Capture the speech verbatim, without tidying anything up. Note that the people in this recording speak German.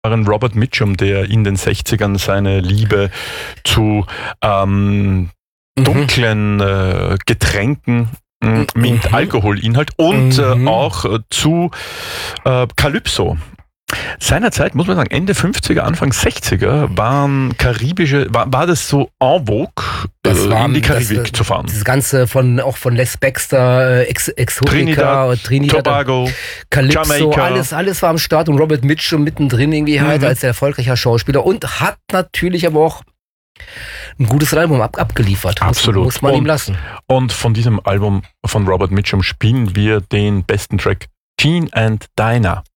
Robert Mitchum, der in den sechzigern seine Liebe zu ähm, dunklen äh, Getränken äh, mit mhm. Alkoholinhalt und mhm. äh, auch äh, zu äh, Calypso. Seinerzeit, muss man sagen, Ende fünfziger, Anfang sechziger waren karibische, war, war das so en vogue, das war, in die Karibik das, zu fahren. Das Ganze von, auch von Les Baxter, Ex, Exotica, Trinidad, Trinidad, Tobago, Calypso, Jamaika. alles, alles war am Start und Robert Mitchum mittendrin irgendwie mhm. halt als erfolgreicher Schauspieler und hat natürlich aber auch ein gutes Album ab, abgeliefert. Absolut. Muss, muss man und, ihm lassen. Und von diesem Album von Robert Mitchum spielen wir den besten Track Gene and Dinah.